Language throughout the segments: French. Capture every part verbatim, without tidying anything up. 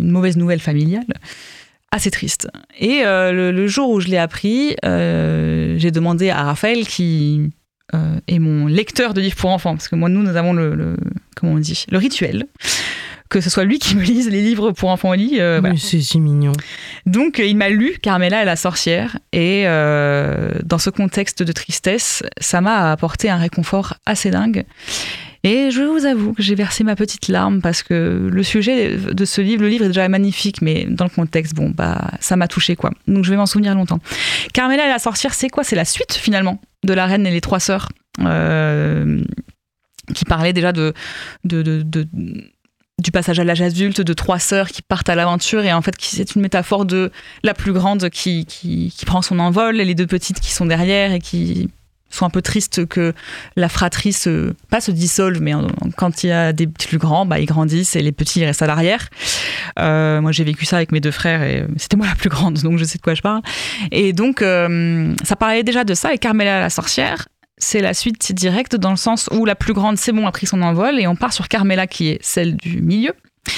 une mauvaise nouvelle familiale, assez triste. Et euh, le, le jour où je l'ai appris, euh, j'ai demandé à Raphaël, qui euh, est mon lecteur de livres pour enfants, parce que moi, nous, nous avons le, le comment on dit, le rituel, que ce soit lui qui me lise les livres pour enfants au lit. Euh, Mais voilà. c'est si mignon. Donc, il m'a lu Carmela et la sorcière. Et euh, dans ce contexte de tristesse, ça m'a apporté un réconfort assez dingue. Et je vous avoue que j'ai versé ma petite larme parce que le sujet de ce livre, le livre est déjà magnifique, mais dans le contexte, bon, bah, ça m'a touchée, quoi. Donc, je vais m'en souvenir longtemps. Carmela et la sorcière, c'est quoi ? C'est la suite, finalement, de La Reine et les Trois Sœurs, euh, qui parlait déjà de... de, de, de du passage à l'âge adulte, de trois sœurs qui partent à l'aventure, et en fait qui, c'est une métaphore de la plus grande qui, qui, qui prend son envol, et les deux petites qui sont derrière et qui sont un peu tristes que la fratrie se, pas se dissolve, mais en, quand il y a des plus grands, bah, ils grandissent et les petits ils restent à l'arrière. Euh, moi j'ai vécu ça avec mes deux frères et c'était moi la plus grande, donc je sais de quoi je parle. Et donc euh, ça parlait déjà de ça, et Carmela la sorcière, c'est la suite directe dans le sens où la plus grande, c'est bon, a pris son envol, et on part sur Carmela qui est celle du milieu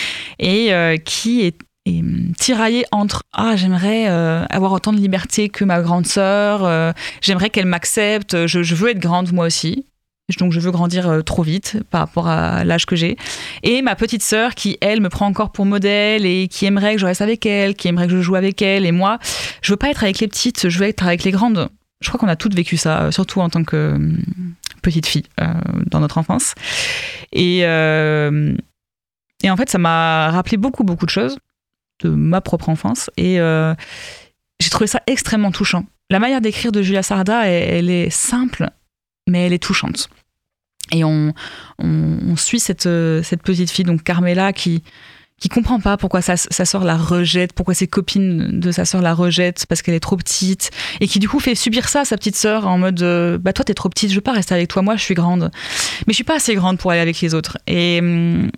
et euh, qui est, est tiraillée entre « Ah, j'aimerais euh, avoir autant de liberté que ma grande sœur, euh, j'aimerais qu'elle m'accepte, je, je veux être grande moi aussi ». Donc je veux grandir euh, trop vite par rapport à l'âge que j'ai. Et ma petite sœur qui, elle, me prend encore pour modèle et qui aimerait que je reste avec elle, qui aimerait que je joue avec elle. Et moi, je veux pas être avec les petites, je veux être avec les grandes. Je crois qu'on a toutes vécu ça, surtout en tant que euh, petite fille euh, dans notre enfance. Et, euh, et en fait, ça m'a rappelé beaucoup, beaucoup de choses de ma propre enfance. Et euh, j'ai trouvé ça extrêmement touchant. La manière d'écrire de Julia Sarda, elle, elle est simple, mais elle est touchante. Et on, on, on suit cette, cette petite fille, donc Carmela, qui... qui comprend pas pourquoi sa, sa sœur la rejette, pourquoi ses copines de sa sœur la rejettent parce qu'elle est trop petite, et qui du coup fait subir ça à sa petite sœur en mode euh, bah toi t'es trop petite, je veux pas rester avec toi, moi je suis grande, mais je suis pas assez grande pour aller avec les autres. Et hum,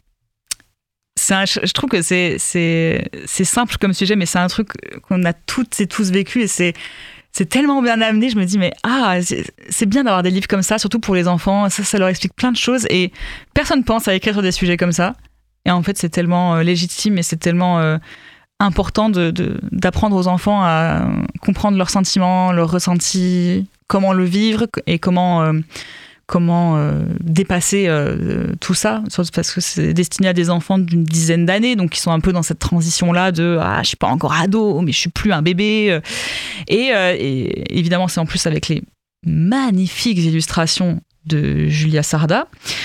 c'est un, je trouve que c'est c'est c'est simple comme sujet, mais c'est un truc qu'on a toutes et tous vécu, et c'est c'est tellement bien amené. Je me dis mais ah c'est, c'est bien d'avoir des livres comme ça, surtout pour les enfants, ça ça leur explique plein de choses, et personne pense à écrire sur des sujets comme ça. Et en fait, c'est tellement euh, légitime et c'est tellement euh, important de, de, d'apprendre aux enfants à comprendre leurs sentiments, leurs ressentis, comment le vivre et comment, euh, comment euh, dépasser euh, tout ça. Parce que c'est destiné à des enfants d'une dizaine d'années, donc ils sont un peu dans cette transition-là de « Ah, je suis pas encore ado, mais je suis plus un bébé ». Et, euh, et évidemment, c'est en plus avec les magnifiques illustrations de Julia Sarda.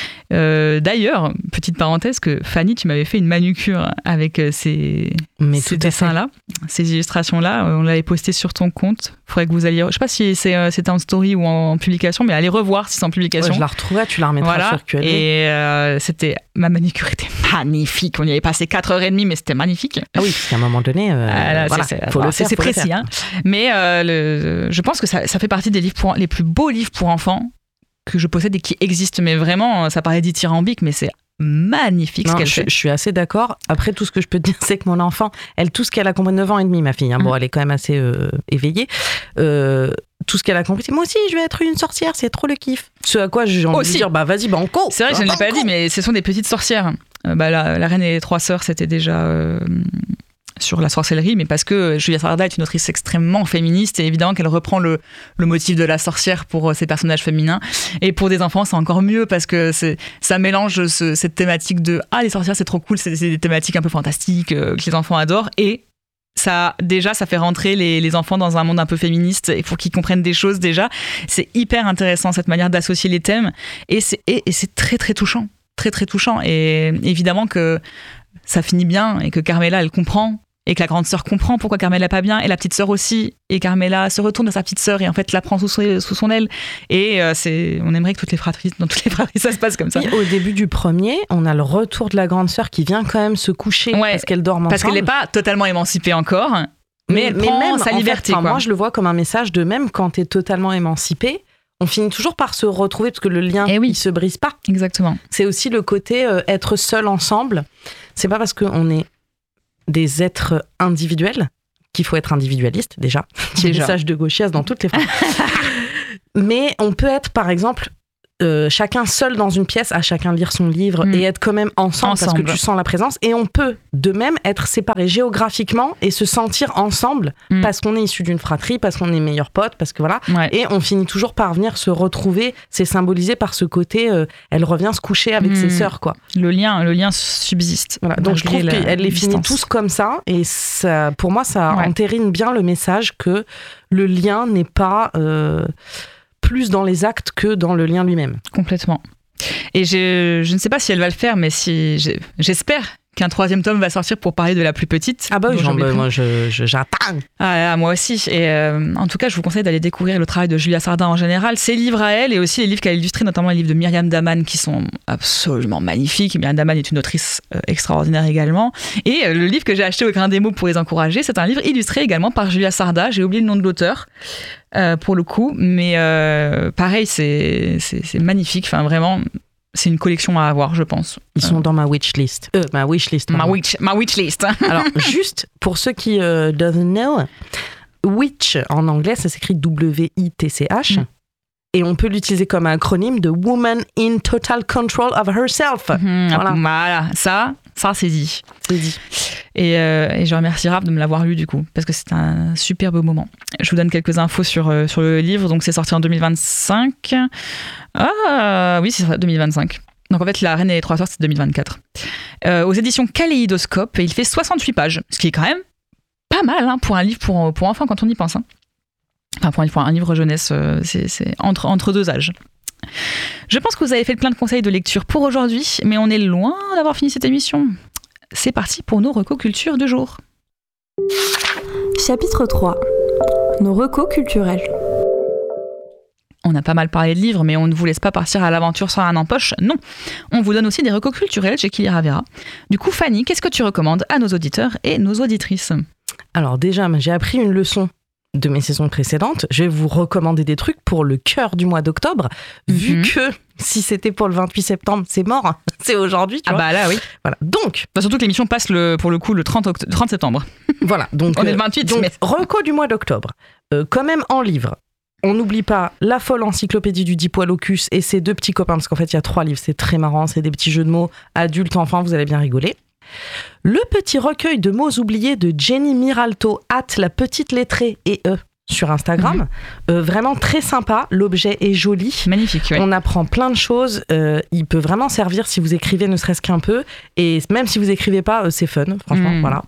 Euh, d'ailleurs, petite parenthèse, que Fanny, tu m'avais fait une manucure avec ces, ces dessins-là, ces illustrations-là. On l'avait posté sur ton compte. Il faudrait que vous alliez... Je ne sais pas si c'est, c'était en story ou en publication, mais allez revoir si c'est en publication. Ouais, je la retrouverai, tu la remettras voilà. sur Q L. Et euh, c'était... ma manucure était magnifique. On y avait passé quatre heures trente, mais c'était magnifique. Ah oui, parce qu'à un moment donné, euh, ah là, voilà, c'est, c'est, faut bon, le c'est, faire, c'est faut précis. le faire. Hein. Mais euh, le, je pense que ça, ça fait partie des livres pour, les plus beaux livres pour enfants que je possède et qui existent, mais vraiment, ça paraît dithyrambique, mais c'est magnifique. Non, ce qu'elle je, fait. Je suis assez d'accord. Après, tout ce que je peux te dire, c'est que mon enfant, elle, tout ce qu'elle a compris, neuf ans et demi, ma fille, hein, mmh. bon, elle est quand même assez euh, éveillée, euh, tout ce qu'elle a compris, c'est moi aussi, je vais être une sorcière, c'est trop le kiff. Ce à quoi j'ai envie aussi. de dire, bah vas-y, banco. C'est vrai que je ne l'ai pas dit, mais ce sont des petites sorcières. Euh, bah, la, la Reine et les Trois Sœurs, c'était déjà... Euh, sur la sorcellerie, mais parce que Julia Sarda est une autrice extrêmement féministe, et évidemment qu'elle reprend le, le motif de la sorcière pour ses personnages féminins. Et pour des enfants, c'est encore mieux parce que c'est, ça mélange ce, cette thématique de « Ah, les sorcières, c'est trop cool », c'est, c'est des thématiques un peu fantastiques euh, que les enfants adorent, et ça, déjà, ça fait rentrer les, les enfants dans un monde un peu féministe, et pour qu'ils comprennent des choses déjà. C'est hyper intéressant, cette manière d'associer les thèmes, et c'est, et, et c'est très, très touchant. Très, très touchant. Et évidemment que ça finit bien, et que Carmela, elle comprend, et que la grande sœur comprend pourquoi Carmela pas bien, et la petite sœur aussi, et Carmela se retourne vers sa petite sœur et en fait la prend sous son, sous son aile, et euh, c'est, on aimerait que toutes les fratries, dans toutes les fratries ça se passe comme ça. Et au début du premier, on a le retour de la grande sœur qui vient quand même se coucher ouais, parce qu'elle dort ensemble. Parce qu'elle n'est pas totalement émancipée encore, mais, mais elle mais prend même, sa liberté. Fait, quoi. Moi je le vois comme un message de même quand t'es totalement émancipée, on finit toujours par se retrouver parce que le lien oui. il se brise pas. Exactement. C'est aussi le côté euh, être seul ensemble. C'est pas parce qu'on est des êtres individuels qu'il faut être individualiste déjà. Petit message de gauchias dans toutes les phrases. Mais on peut être par exemple Euh, chacun seul dans une pièce, à chacun lire son livre mmh. et être quand même ensemble, ensemble parce que tu sens la présence. Et on peut de même être séparés géographiquement et se sentir ensemble mmh. parce qu'on est issu d'une fratrie, parce qu'on est meilleurs potes, parce que voilà. Ouais. Et on finit toujours par venir se retrouver. C'est symbolisé par ce côté, euh, elle revient se coucher avec mmh. ses sœurs, quoi. Le lien, le lien subsiste. Voilà. Donc je trouve la, qu'elle les finit tous comme ça. Et ça, pour moi, ça ouais. entérine bien le message que le lien n'est pas... Euh, plus dans les actes que dans le lien lui-même. Complètement. Et je, je ne sais pas si elle va le faire, mais si j'espère qu'un troisième tome va sortir pour parler de la plus petite. Ah bah oui, bah, moi je, je, j'attends. Ah, ah, moi aussi. Et euh, en tout cas, je vous conseille d'aller découvrir le travail de Julia Sardin en général, ses livres à elle et aussi les livres qu'elle a illustrés, notamment les livres de Myriam Daman qui sont absolument magnifiques. Myriam Daman est une autrice euh, extraordinaire également. Et euh, le livre que j'ai acheté au Grain des mots pour les encourager, c'est un livre illustré également par Julia Sardin. J'ai oublié le nom de l'auteur. Euh, pour le coup, mais euh, pareil, c'est, c'est, c'est magnifique. Enfin, vraiment, c'est une collection à avoir, je pense. Ils sont dans ma wishlist. Euh, ma wishlist. Ma wish, ma wishlist. Alors, juste pour ceux qui euh, don't know, witch en anglais, ça s'écrit W I T C H. Mm. Et on peut l'utiliser comme acronyme de Woman in Total Control of Herself. Mmh, voilà. voilà, ça, ça c'est dit. C'est dit. Et, euh, et je remercie Raph de me l'avoir lu du coup, parce que c'est un super beau moment. Je vous donne quelques infos sur, euh, sur le livre. Donc c'est sorti en deux mille vingt-cinq. Ah oui, c'est deux mille vingt-cinq. Donc en fait, La Reine et les Trois Sœurs, c'est deux mille vingt-quatre. Euh, aux éditions Kaléidoscope, et il fait soixante-huit pages, ce qui est quand même pas mal hein, pour un livre pour, pour enfants quand on y pense. Hein. Enfin, pour, pour un livre jeunesse, c'est, c'est entre, entre deux âges. Je pense que vous avez fait plein de conseils de lecture pour aujourd'hui, mais on est loin d'avoir fini cette émission. C'est parti pour nos recos culture du jour. Chapitre trois. Nos recos culturels. On a pas mal parlé de livres, mais on ne vous laisse pas partir à l'aventure sans rien en poche. Non, on vous donne aussi des recos culturels chez Qui Lira Verra. Du coup, Fanny, qu'est-ce que tu recommandes à nos auditeurs et nos auditrices ? Alors déjà, j'ai appris une leçon de mes saisons précédentes. Je vais vous recommander des trucs pour le cœur du mois d'octobre, mm-hmm. vu que si c'était pour le vingt-huit septembre, c'est mort, c'est aujourd'hui. Tu ah vois. bah là oui. Voilà. Donc, bah surtout que l'émission passe le, pour le coup le trente, oct- trente septembre. Voilà. Donc on euh, est le vingt-huit. Donc mais... reco du mois d'octobre. Euh, quand même en livre. On n'oublie pas La folle encyclopédie du Diplodocus et ses deux petits copains, parce qu'en fait il y a trois livres, c'est très marrant, c'est des petits jeux de mots adultes, enfants, vous allez bien rigoler. Le petit recueil de mots oubliés de Jenny Miralto, hâte la petite lettrée et eux. Sur Instagram, mmh. euh, vraiment très sympa, l'objet est joli, magnifique, oui. On apprend plein de choses, euh, il peut vraiment servir si vous écrivez ne serait-ce qu'un peu, et même si vous écrivez pas, euh, c'est fun, franchement, mmh. voilà.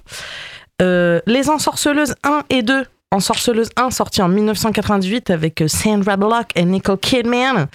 Euh, Les Ensorceleuses un et deux, Ensorceleuse un sorti en dix-neuf cent quatre-vingt-dix-huit avec Sandra Bullock et Nicole Kidman.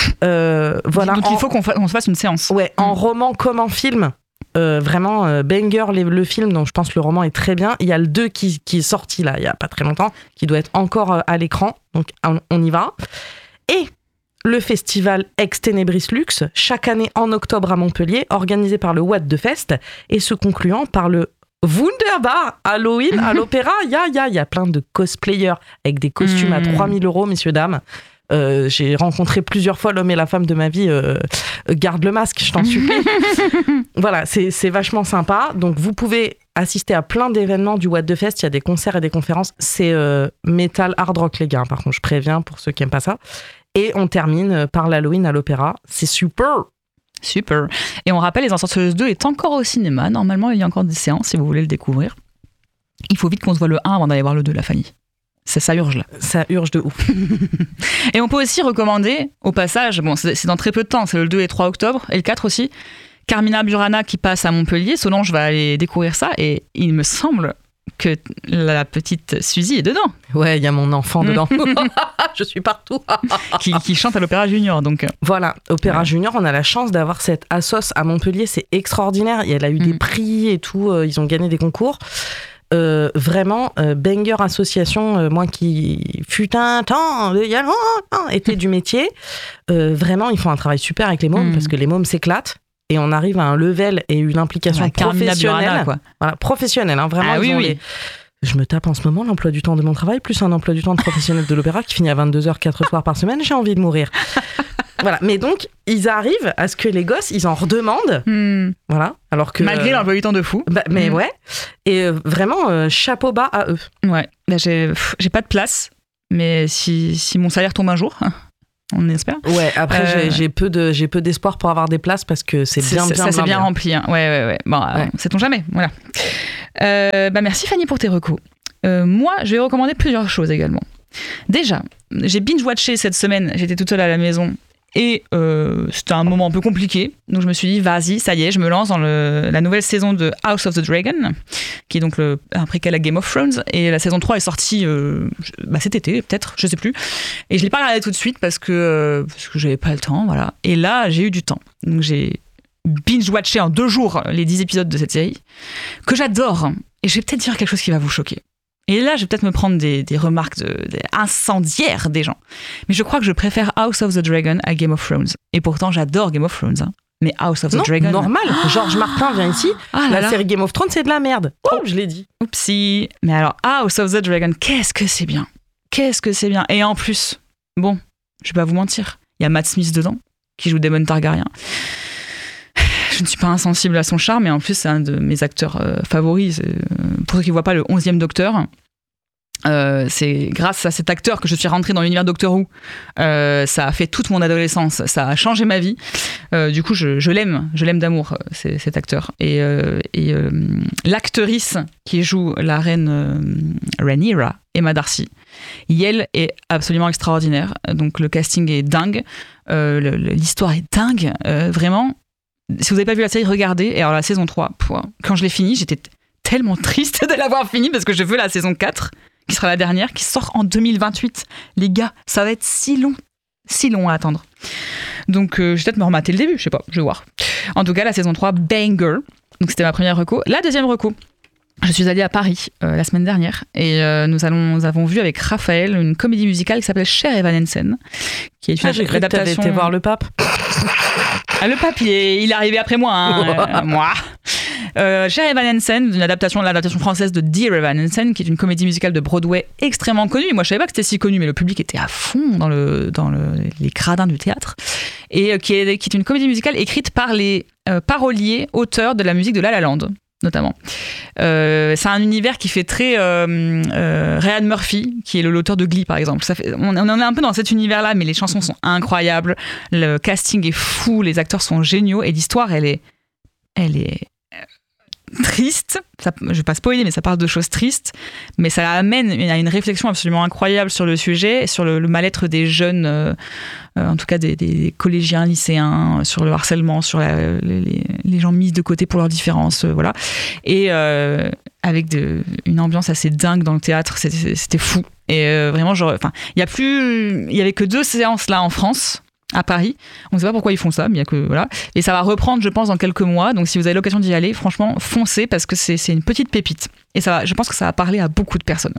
Euh, voilà. Donc en... il faut qu'on, fa- qu'on se fasse une séance. Ouais, mmh. en roman comme en film. Euh, vraiment euh, banger les, le film, donc je pense que le roman est très bien. Il y a le deux qui, qui est sorti là il y a pas très longtemps, qui doit être encore euh, à l'écran, donc on, on y va. Et le festival Ex Tenebris Lux, chaque année en octobre à Montpellier, organisé par le What the Fest et se concluant par le Wunderbar Halloween à l'Opéra. Il y a, y a, y a plein de cosplayers avec des costumes mmh. à trois mille euros, messieurs, dames. Euh, j'ai rencontré plusieurs fois l'homme et la femme de ma vie. Euh, garde le masque, je t'en supplie. Voilà, c'est, c'est vachement sympa. Donc, vous pouvez assister à plein d'événements du What the Fest. Il y a des concerts et des conférences. C'est euh, metal hard rock, les gars. Par contre, je préviens pour ceux qui n'aiment pas ça. Et on termine par l'Halloween à l'Opéra. C'est super. Super. Et on rappelle, Les Ensorceleuses deux est encore au cinéma. Normalement, il y a encore des séances si vous voulez le découvrir. Il faut vite qu'on se voit le un avant d'aller voir le deux, la Fanny. Ça, ça urge là. Ça urge de ouf. Et on peut aussi recommander, au passage, bon, c'est, c'est dans très peu de temps, c'est le deux et trois octobre, et le quatre aussi, Carmina Burana qui passe à Montpellier. Solange va aller découvrir ça, et il me semble que la petite Suzy est dedans. Ouais, il y a mon enfant dedans. Je suis partout. qui, qui chante à l'Opéra Junior, donc. Voilà, Opéra ouais. Junior, on a la chance d'avoir cette assos à Montpellier, c'est extraordinaire. Elle a eu mmh. des prix et tout, euh, ils ont gagné des concours. Euh, vraiment, euh, banger association, euh, moi qui fut un temps, il y a longtemps, était du métier. Euh, vraiment, ils font un travail super avec les mômes mmh. parce que les mômes s'éclatent et on arrive à un level et une implication ouais, professionnelle. Burana, quoi. Voilà, professionnelle, hein, vraiment. Ah, oui, oui. Les... Je me tape en ce moment l'emploi du temps de mon travail plus un emploi du temps de professionnel de l'opéra qui finit à vingt-deux heures, quatre soirs par semaine. J'ai envie de mourir. Voilà, mais donc ils arrivent à ce que les gosses ils en redemandent, mmh. voilà. Alors que malgré euh, l'emploi du temps de fou. Bah, mais mmh. ouais. Et euh, vraiment euh, chapeau bas à eux. Ouais. Là, j'ai pff, j'ai pas de place, mais si si mon salaire tombe un jour. on espère. Ouais, après, euh, j'ai, j'ai, peu de, j'ai peu d'espoir pour avoir des places parce que c'est, c'est bien, c'est, bien, ça, bien, c'est bien bien rempli. Hein. Ouais, ouais, ouais. Bon, ouais. Euh, sait-on jamais. Voilà. Euh, bah, merci Fanny pour tes recos. Euh, moi, je vais recommander plusieurs choses également. Déjà, j'ai binge-watché cette semaine. J'étais toute seule à la maison. Et euh, c'était un moment un peu compliqué, donc je me suis dit vas-y, ça y est, je me lance dans le, la nouvelle saison de House of the Dragon, qui est donc le, un préquel à Game of Thrones, et la saison trois est sortie euh, bah cet été peut-être, je sais plus, et je l'ai pas regardée tout de suite parce que euh, parce que j'avais pas le temps, voilà. Et là j'ai eu du temps, donc j'ai binge-watché en deux jours les dix épisodes de cette série que j'adore, et je vais peut-être dire quelque chose qui va vous choquer. Et là, je vais peut-être me prendre des, des remarques de, des incendiaires des gens. Mais je crois que je préfère House of the Dragon à Game of Thrones. Et pourtant, j'adore Game of Thrones. Hein. Mais House of the non, Dragon... normal. Ah Georges Martin vient ici. Ah la là série Game of Thrones, c'est de la merde. Oh, je l'ai dit. Oupsie. Mais alors, House of the Dragon, qu'est-ce que c'est bien. Qu'est-ce que c'est bien. Et en plus, bon, je vais pas vous mentir, il y a Matt Smith dedans, qui joue Daemon Targaryen. Je ne suis pas insensible à son charme, mais en plus, c'est un de mes acteurs euh, favoris. C'est, euh, pour ceux qui ne voient pas, le onzième Docteur. Euh, c'est grâce à cet acteur que je suis rentrée dans l'univers Doctor Who. Euh, ça a fait toute mon adolescence. Ça a changé ma vie. Euh, du coup, je, je l'aime. Je l'aime d'amour, c'est, cet acteur. Et, euh, et euh, l'actrice qui joue la reine euh, Rhaenyra, Emma Darcy, elle est absolument extraordinaire. Donc, le casting est dingue. Euh, le, le, l'histoire est dingue. Euh, vraiment... Si vous n'avez pas vu la série, regardez. Et alors la saison trois, quand je l'ai finie, j'étais tellement triste de l'avoir finie parce que je veux la saison quatre, qui sera la dernière, qui sort en deux mille vingt-huit. Les gars, ça va être si long, si long à attendre. Donc euh, je vais peut-être me remater le début, je sais pas, je vais voir. En tout cas, la saison trois, banger. Donc c'était ma première reco. La deuxième reco, je suis allée à Paris euh, la semaine dernière et euh, nous, allons, nous avons vu avec Raphaël une comédie musicale qui s'appelle Cher Evanescence, qui est une ah, j'ai cru adaptation. Que t'avais été voir le pape. Ah, le pape, il est, il est arrivé après moi. Hein, euh, moi. Euh, Cher Evanescence, une adaptation, l'adaptation française de Dear Evanescence, qui est une comédie musicale de Broadway extrêmement connue. Moi, je savais pas que c'était si connu, mais le public était à fond dans, le, dans le, les gradins du théâtre. Et euh, qui, est, qui est une comédie musicale écrite par les euh, paroliers, auteurs de la musique de La La Land, notamment. Euh, c'est un univers qui fait très euh, euh, Ryan Murphy, qui est l'auteur de Glee, par exemple. Ça fait, on, on est un peu dans cet univers-là, mais les chansons sont incroyables, le casting est fou, les acteurs sont géniaux, et l'histoire, elle est, elle est triste. Ça, je vais pas spoiler, mais ça parle de choses tristes, mais ça amène à une réflexion absolument incroyable sur le sujet, sur le, le mal-être des jeunes, euh, euh, en tout cas des, des collégiens, lycéens, sur le harcèlement, sur la, les, les gens mis de côté pour leurs différences, euh, voilà. Et euh, avec de, une ambiance assez dingue dans le théâtre, c'était, c'était fou. Et euh, vraiment, genre, enfin, il y a plus, il y avait que deux séances là en France. À Paris, on ne sait pas pourquoi ils font ça, mais il y a que voilà. Et ça va reprendre, je pense, dans quelques mois. Donc, si vous avez l'occasion d'y aller, franchement, foncez parce que c'est, c'est une petite pépite. Et ça va, je pense que ça va parler à beaucoup de personnes.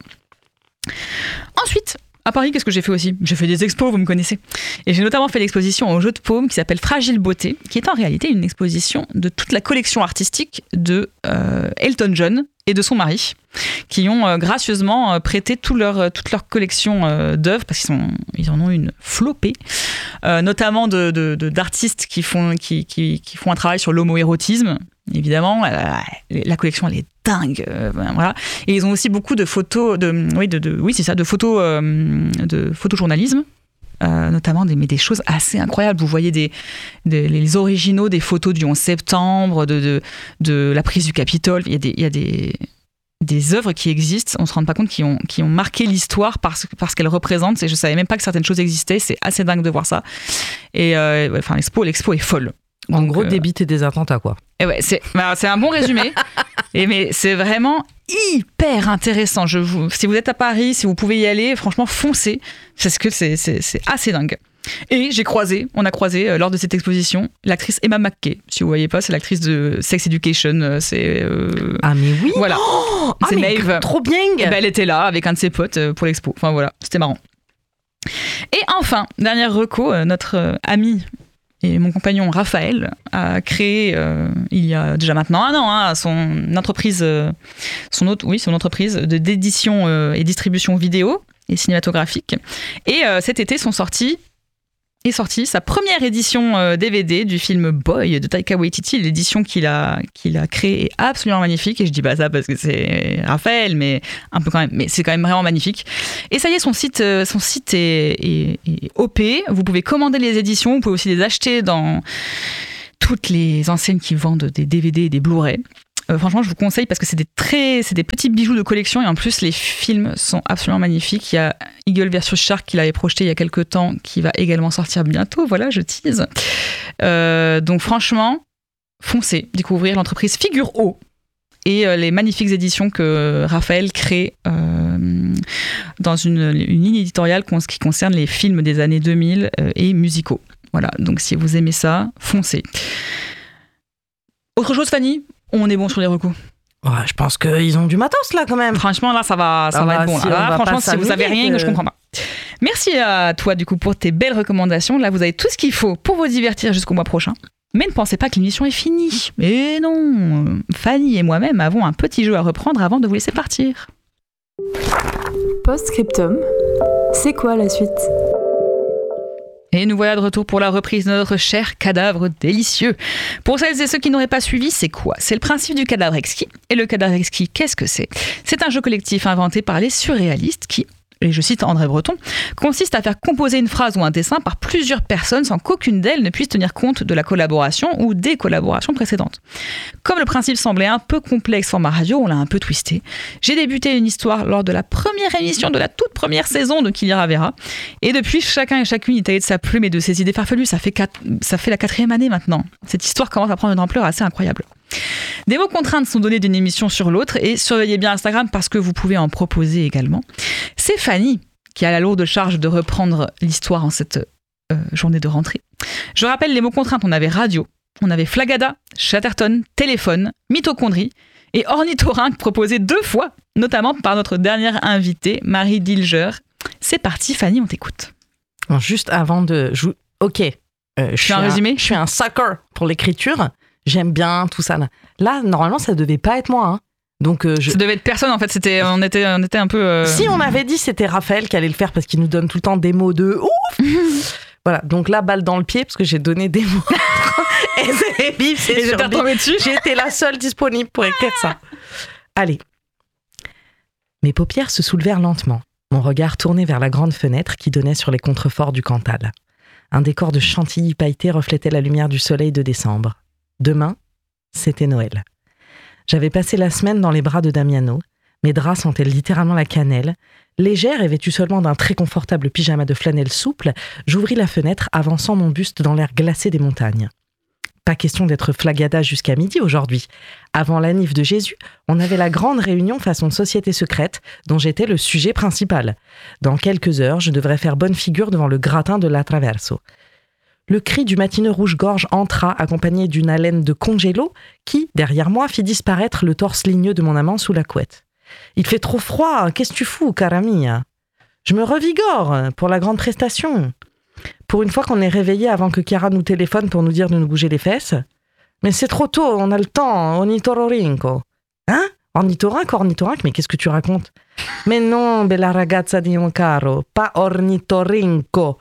Ensuite, à Paris, qu'est-ce que j'ai fait aussi ? J'ai fait des expos, vous me connaissez. Et j'ai notamment fait l'exposition au Jeu de Paume qui s'appelle Fragile Beauté, qui est en réalité une exposition de toute la collection artistique de euh, Elton John et de son mari, qui ont euh, gracieusement euh, prêté tout leur, toute leur collection euh, d'œuvres, parce qu'ils sont, ils en ont une flopée, euh, notamment de, de, de, d'artistes qui font, qui, qui, qui font un travail sur l'homoérotisme. Évidemment, euh, la collection elle est dingue, euh, voilà. Et ils ont aussi beaucoup de photos, de, oui, de, de, oui c'est ça, de photos, euh, de photojournalisme. Euh, notamment des, mais des choses assez incroyables. Vous voyez des, des, les originaux des photos du onze septembre, de, de, de la prise du Capitole. Il y a des, il y a des, des œuvres qui existent, on ne se rend pas compte, qui ont, qui ont marqué l'histoire parce, parce qu'elles représentent. Et je ne savais même pas que certaines choses existaient. C'est assez dingue de voir ça. Et euh, enfin, l'expo, l'expo est folle. En Donc, gros, euh, des bites et des attentats, quoi. Et ouais, c'est, bah, c'est un bon résumé. et mais c'est vraiment hyper intéressant. Je vous, si vous êtes à Paris, si vous pouvez y aller, franchement, foncez. Parce que c'est, c'est, c'est assez dingue. Et j'ai croisé, on a croisé euh, lors de cette exposition, l'actrice Emma McKay. Si vous voyez pas, c'est l'actrice de Sex Education. C'est, euh, ah, mais oui! Voilà. Oh, c'est ah, mais Maeve. Trop bien! Et ben, elle était là avec un de ses potes euh, pour l'expo. Enfin voilà, c'était marrant. Et enfin, dernière reco, euh, notre euh, ami et mon compagnon Raphaël a créé, euh, il y a déjà maintenant un an, hein, son entreprise, euh, son autre, oui, son entreprise de, d'édition euh, et distribution vidéo et cinématographique. Et euh, cet été sont sortis est sorti sa première édition euh, D V D du film Boy de Taika Waititi. L'édition qu'il a, qu'il a créée est absolument magnifique. Et je dis pas ça parce que c'est Raphaël, mais un peu quand même. Mais c'est quand même vraiment magnifique. Et ça y est, son site, euh, son site est, est, est O P. Vous pouvez commander les éditions. Vous pouvez aussi les acheter dans toutes les enseignes qui vendent des D V D et des Blu-ray. Euh, franchement, je vous conseille parce que c'est des très, c'est des petits bijoux de collection et en plus les films sont absolument magnifiques. Il y a Eagle versus Shark qu'il avait projeté il y a quelques temps, qui va également sortir bientôt. Voilà, je tease. Euh, donc franchement, foncez découvrir l'entreprise Figure O et euh, les magnifiques éditions que Raphaël crée euh, dans une, une ligne éditoriale qui concerne les films des années deux mille euh, et musicaux. Voilà, donc si vous aimez ça, foncez. Autre chose, Fanny ? On est bon sur les recos. Ouais, je pense qu'ils ont du matos là quand même. Franchement, là, ça va, ça ah va bah, être bon. Si là. Là, franchement, si vous avez rien, que... je comprends pas. Merci à toi, du coup, pour tes belles recommandations. Là, vous avez tout ce qu'il faut pour vous divertir jusqu'au mois prochain. Mais ne pensez pas que l'émission est finie. Et non, Fanny et moi-même avons un petit jeu à reprendre avant de vous laisser partir. Post-scriptum, c'est quoi la suite ? Et nous voilà de retour pour la reprise de notre cher cadavre délicieux. Pour celles et ceux qui n'auraient pas suivi, c'est quoi ? C'est le principe du cadavre exquis. Et le cadavre exquis, qu'est-ce que c'est ? C'est un jeu collectif inventé par les surréalistes qui, et je cite André Breton, consiste à faire composer une phrase ou un dessin par plusieurs personnes sans qu'aucune d'elles ne puisse tenir compte de la collaboration ou des collaborations précédentes. Comme le principe semblait un peu complexe format radio, on l'a un peu twisté. J'ai débuté une histoire lors de la première émission de la toute première saison de Qui lira verra. Et depuis, chacun et chacune est allé de sa plume et de ses idées farfelues. Ça fait, quatre, ça fait la quatrième année maintenant. Cette histoire commence à prendre une ampleur assez incroyable. Des mots contraintes sont donnés d'une émission sur l'autre et surveillez bien Instagram parce que vous pouvez en proposer également. C'est Fanny qui a la lourde charge de reprendre l'histoire en cette euh, journée de rentrée. Je rappelle les mots contraintes, on avait radio, on avait flagada, chatterton, téléphone, mitochondrie et ornithorynque proposé deux fois, notamment par notre dernière invitée, Marie Dilger. C'est parti Fanny, on t'écoute. Bon, juste avant de... Je... Ok, euh, je, tu suis as un résumé ? Je suis un sucker pour l'écriture. J'aime bien tout ça. Là, là normalement, ça devait pas être moi. Hein. Donc, euh, je... Ça devait être personne, en fait. C'était, on, était, on était un peu... Euh... Si on avait dit c'était Raphaël qui allait le faire parce qu'il nous donne tout le temps des mots de ouf. Voilà, donc là, balle dans le pied parce que j'ai donné des mots. Et c'est bif, c'est Et j'étais retombée dessus. J'ai été la seule disponible pour écrire ça. Allez. Mes paupières se soulevèrent lentement. Mon regard tourné vers la grande fenêtre qui donnait sur les contreforts du Cantal. Un décor de chantilly pailleté reflétait la lumière du soleil de décembre. Demain, c'était Noël. J'avais passé la semaine dans les bras de Damiano. Mes draps sentaient littéralement la cannelle. Légère et vêtue seulement d'un très confortable pyjama de flanelle souple, j'ouvris la fenêtre, avançant mon buste dans l'air glacé des montagnes. Pas question d'être flagada jusqu'à midi aujourd'hui. Avant la nif de Jésus, on avait la grande réunion façon société secrète, dont j'étais le sujet principal. Dans quelques heures, je devrais faire bonne figure devant le gratin de la Traverso. Le cri du matineux rouge-gorge entra, accompagné d'une haleine de congélo qui, derrière moi, fit disparaître le torse ligneux de mon amant sous la couette. « Il fait trop froid, qu'est-ce que tu fous, caramia ?» Je me revigore pour la grande prestation. Pour une fois qu'on est réveillé avant que Chiara nous téléphone pour nous dire de nous bouger les fesses. Mais c'est trop tôt, on a le temps, ornitorinco. Hein ? Ornithorynque, ornithorynque, mais qu'est-ce que tu racontes ? Mais non, bella ragazza di mio caro, pas ornitorinco.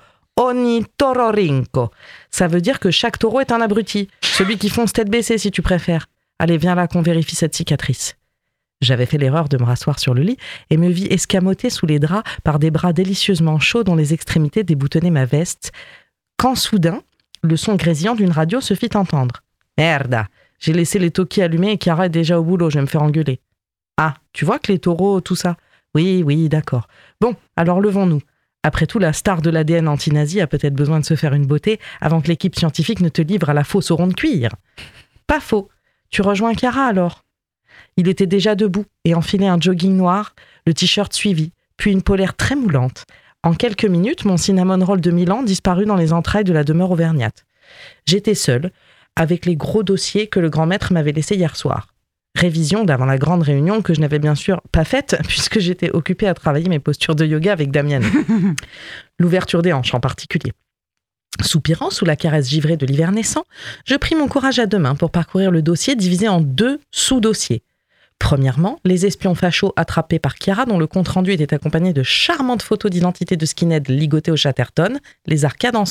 Ornithorynco. Ça veut dire que chaque taureau est un abruti. Celui qui fonce tête baissée, si tu préfères. Allez, viens là qu'on vérifie cette cicatrice. J'avais fait l'erreur de me rasseoir sur le lit et me vis escamotée sous les draps par des bras délicieusement chauds dont les extrémités déboutonnaient ma veste, quand soudain, le son grésillant d'une radio se fit entendre. Merda, j'ai laissé les talkies allumés et Chiara est déjà au boulot, je vais me faire engueuler. Ah, tu vois que les taureaux, tout ça ? Oui, oui, d'accord. Bon, alors levons-nous. Après tout, la star de l'A D N anti-nazi a peut-être besoin de se faire une beauté avant que l'équipe scientifique ne te livre à la fausse au rond de cuir. Pas faux. Tu rejoins Chiara alors ? Il était déjà debout et enfilait un jogging noir, le t-shirt suivi, puis une polaire très moulante. En quelques minutes, mon cinnamon roll de Milan disparut dans les entrailles de la demeure auvergnate. J'étais seule, avec les gros dossiers que le grand maître m'avait laissés hier soir. Révision d'avant la grande réunion que je n'avais bien sûr pas faite puisque j'étais occupée à travailler mes postures de yoga avec Damiano. L'ouverture des hanches en particulier. Soupirant sous la caresse givrée de l'hiver naissant, je pris mon courage à deux mains pour parcourir le dossier divisé en deux sous-dossiers. Premièrement, les espions fachos attrapés par Chiara dont le compte-rendu était accompagné de charmantes photos d'identité de skinhead ligotés au Chatterton, les arcades en sang.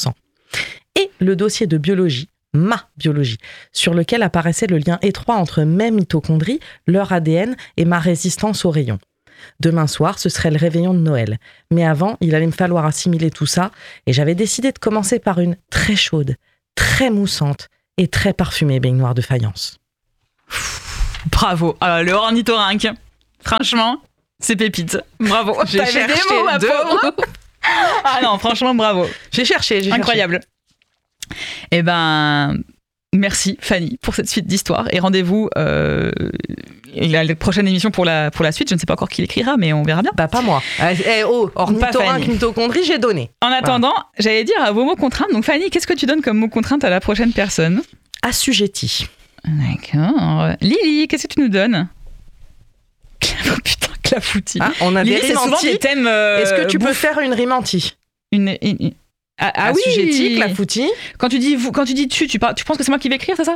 Et le dossier de biologie, ma biologie, sur lequel apparaissait le lien étroit entre mes mitochondries, leur A D N et ma résistance aux rayons. Demain soir, ce serait le réveillon de Noël. Mais avant, il allait me falloir assimiler tout ça et j'avais décidé de commencer par une très chaude, très moussante et très parfumée baignoire de faïence. Bravo. Euh, le ornithorynque. Franchement, c'est pépite. Bravo. J'ai T'avais cherché des mots, ma de pauvre. Ah non, franchement, bravo. J'ai cherché, j'ai Incroyable. Eh ben, merci Fanny pour cette suite d'histoires et rendez-vous euh, la, la prochaine émission pour la, pour la suite. Je ne sais pas encore qui l'écrira, mais on verra bien. Bah, pas moi. Eh oh, ornithorynque, mitochondrie, j'ai donné. En attendant, voilà. J'allais dire à vos mots contraintes. Donc Fanny, qu'est-ce que tu donnes comme mot contrainte à la prochaine personne ? Assujetti. D'accord. Lily, qu'est-ce que tu nous donnes ? Oh, putain, clafoutis. Ah, on a Lily, des c'est rimes souvent anti. des thèmes. Euh, Est-ce que tu bouffe. peux faire une rime anti ? Une, une, une... Ah, ah Assujetti, oui. clafoutis. Quand tu dis vous, quand tu dis tu, tu, parles, tu penses que c'est moi qui vais écrire, c'est ça ?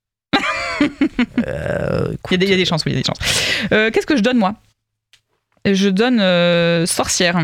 euh, il, y a des, il y a des chances, oui, il y a des chances. Euh, qu'est-ce que je donne moi ? Je donne euh, sorcière.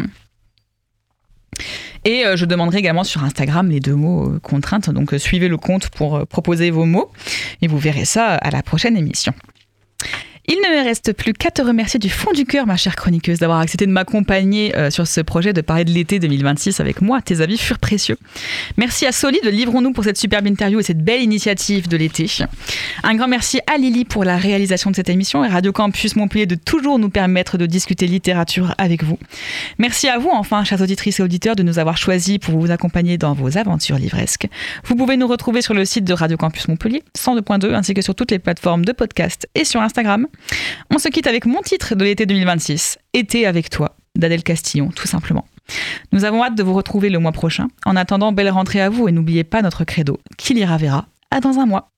Et euh, je demanderai également sur Instagram les deux mots euh, contraintes. Donc euh, suivez le compte pour euh, proposer vos mots et vous verrez ça à la prochaine émission. Il ne me reste plus qu'à te remercier du fond du cœur, ma chère chroniqueuse, d'avoir accepté de m'accompagner euh, sur ce projet, de parler de l'été deux mille vingt-six avec moi. Tes avis furent précieux. Merci à Soli de Livrons-nous pour cette superbe interview et cette belle initiative de l'été. Un grand merci à Lily pour la réalisation de cette émission et Radio Campus Montpellier de toujours nous permettre de discuter littérature avec vous. Merci à vous, enfin, chères auditrices et auditeurs, de nous avoir choisis pour vous accompagner dans vos aventures livresques. Vous pouvez nous retrouver sur le site de Radio Campus Montpellier, cent deux point deux, ainsi que sur toutes les plateformes de podcast et sur Instagram. On se quitte avec mon titre de l'été deux mille vingt-six, Été avec toi, d'Adèle Castillon, tout simplement. Nous avons hâte de vous retrouver le mois prochain. En attendant, belle rentrée à vous et n'oubliez pas notre credo, qui l'ira verra, à dans un mois.